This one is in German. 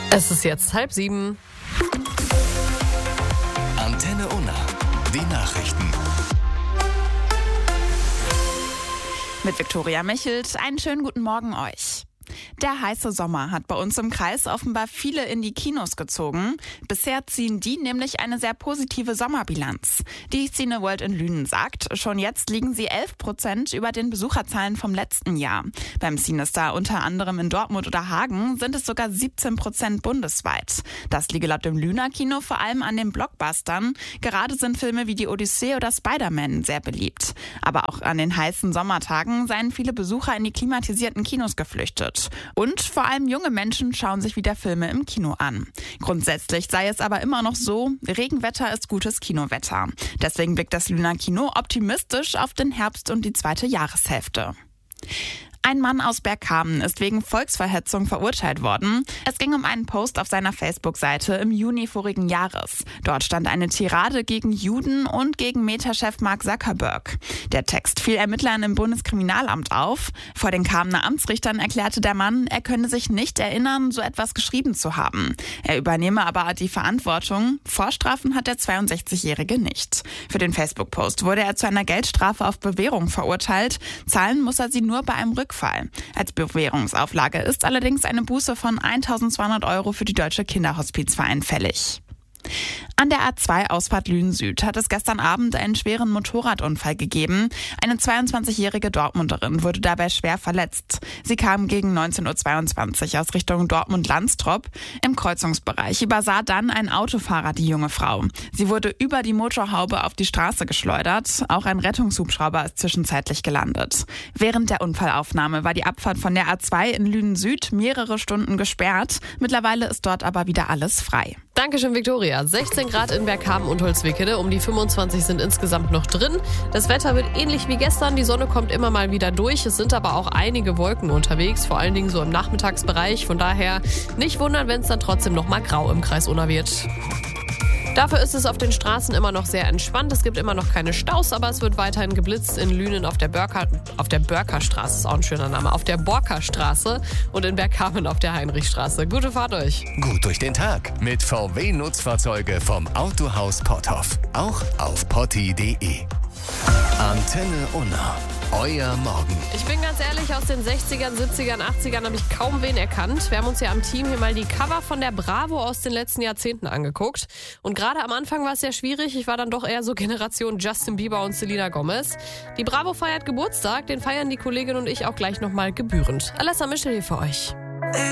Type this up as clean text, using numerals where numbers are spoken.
Es ist jetzt 6:30. Antenne Unna, die Nachrichten. Mit Viktoria Michelt, einen schönen guten Morgen euch. Der heiße Sommer hat bei uns im Kreis offenbar viele in die Kinos gezogen. Bisher ziehen die nämlich eine sehr positive Sommerbilanz. Die Cineworld in Lünen sagt, schon jetzt liegen sie 11% über den Besucherzahlen vom letzten Jahr. Beim Cinestar unter anderem in Dortmund oder Hagen sind es sogar 17% bundesweit. Das liege laut dem Lüner Kino vor allem an den Blockbustern. Gerade sind Filme wie die Odyssee oder Spider-Man sehr beliebt. Aber auch an den heißen Sommertagen seien viele Besucher in die klimatisierten Kinos geflüchtet. Und vor allem junge Menschen schauen sich wieder Filme im Kino an. Grundsätzlich sei es aber immer noch so, Regenwetter ist gutes Kinowetter. Deswegen blickt das Lüner Kino optimistisch auf den Herbst und die zweite Jahreshälfte. Ein Mann aus Bergkamen ist wegen Volksverhetzung verurteilt worden. Es ging um einen Post auf seiner Facebook-Seite im Juni vorigen Jahres. Dort stand eine Tirade gegen Juden und gegen Meta-Chef Mark Zuckerberg. Der Text fiel Ermittlern im Bundeskriminalamt auf. Vor den Kamener Amtsrichtern erklärte der Mann, er könne sich nicht erinnern, so etwas geschrieben zu haben. Er übernehme aber die Verantwortung. Vorstrafen hat der 62-Jährige nicht. Für den Facebook-Post wurde er zu einer Geldstrafe auf Bewährung verurteilt. Zahlen muss er sie nur bei einem Rückfall. Als Bewährungsauflage ist allerdings eine Buße von 1.200 € für die Deutsche Kinderhospizverein fällig. An der A2-Ausfahrt Lünen Süd hat es gestern Abend einen schweren Motorradunfall gegeben. Eine 22-jährige Dortmunderin wurde dabei schwer verletzt. Sie kam gegen 19.22 Uhr aus Richtung Dortmund-Landstrop. Im Kreuzungsbereich übersah dann ein Autofahrer die junge Frau. Sie wurde über die Motorhaube auf die Straße geschleudert. Auch ein Rettungshubschrauber ist zwischenzeitlich gelandet. Während der Unfallaufnahme war die Abfahrt von der A2 in Lünen Süd mehrere Stunden gesperrt. Mittlerweile ist dort aber wieder alles frei. Dankeschön, Viktoria. 16 Grad in Bergkamen und Holzwickede, um die 25 sind insgesamt noch drin. Das Wetter wird ähnlich wie gestern, die Sonne kommt immer mal wieder durch. Es sind aber auch einige Wolken unterwegs, vor allen Dingen so im Nachmittagsbereich. Von daher nicht wundern, wenn es dann trotzdem noch mal grau im Kreis Unna wird. Dafür ist es auf den Straßen immer noch sehr entspannt. Es gibt immer noch keine Staus, aber es wird weiterhin geblitzt in Lünen auf der Börkerstraße, ist auch ein schöner Name, auf der Borkerstraße und in Bergkamen auf der Heinrichstraße. Gute Fahrt euch. Gut durch den Tag mit VW-Nutzfahrzeuge vom Autohaus Potthoff. Auch auf potti.de. Antenne Unna. Euer Morgen. Ich bin ganz ehrlich, aus den 60ern, 70ern, 80ern habe ich kaum wen erkannt. Wir haben uns ja am Team hier mal die Cover von der Bravo aus den letzten Jahrzehnten angeguckt. Und gerade am Anfang war es ja schwierig. Ich war dann doch eher so Generation Justin Bieber und Selena Gomez. Die Bravo feiert Geburtstag, den feiern die Kollegin und ich auch gleich nochmal gebührend. Alessa Mischel hier für euch.